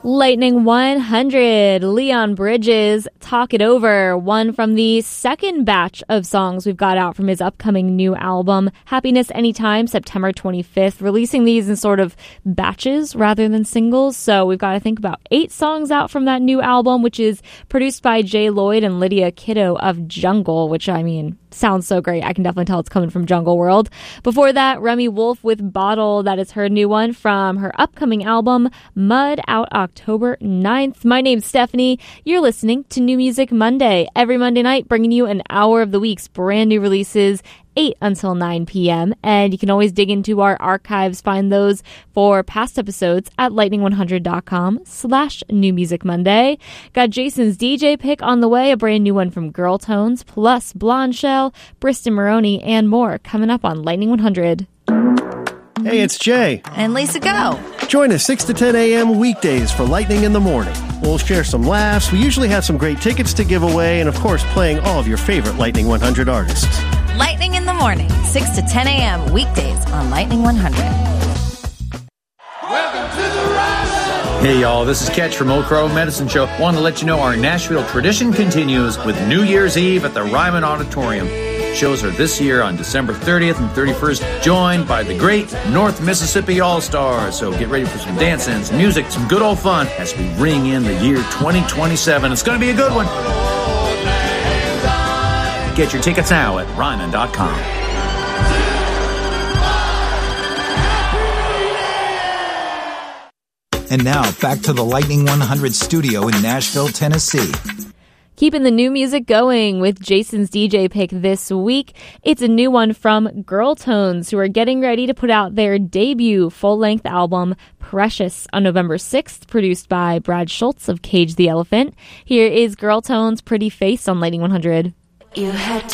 Lightning 100, Leon Bridges, Talk It Over, one from the second batch of songs we've got out from his upcoming new album, Happiness Anytime, September 25th, releasing these in sort of batches rather than singles. So we've got, I think, about 8 songs out from that new album, which is produced by Jay Lloyd and Lydia Kiddo of Jungle, which, I mean, sounds so great. I can definitely tell it's coming from Jungle World. Before that, Remy Wolf with Bottle. That is her new one from her upcoming album, Mud, out October 9th. My name's Stephanie. You're listening to New Music Monday. Every Monday night, bringing you an hour of the week's brand new releases, 8 until 9 p.m. And you can always dig into our archives, find those for past episodes at lightning100.com/New Music Monday. Got Jason's DJ pick on the way, a brand new one from Girl Tones, plus Blonde Shell, Bristol Maroney, and more coming up on Lightning 100. Hey, it's Jay. And Lisa Go. Join us 6 to 10 a.m. weekdays for Lightning in the Morning. We'll share some laughs. We usually have some great tickets to give away, and of course, playing all of your favorite Lightning 100 artists. Lightning in the Morning, 6 to 10 a.m. weekdays on Lightning 100. Welcome to the Ryman. Hey y'all, this is Ketch from Oak Grove Medicine Show. Want to let you know our Nashville tradition continues with New Year's Eve at the Ryman Auditorium. Shows are this year on December 30th and 31st, joined by the great North Mississippi All-Stars. So get ready for some dancing, some music, some good old fun as we ring in the year 2027. It's going to be a good one. Get your tickets now at Ryman.com. And now, back to the Lightning 100 studio in Nashville, Tennessee. Keeping the new music going with Jason's DJ pick this week. It's a new one from Girl Tones, who are getting ready to put out their debut full-length album, Precious, on November 6th, produced by Brad Schultz of Cage the Elephant. Here is Girl Tones' Pretty Face on Lightning 100. You had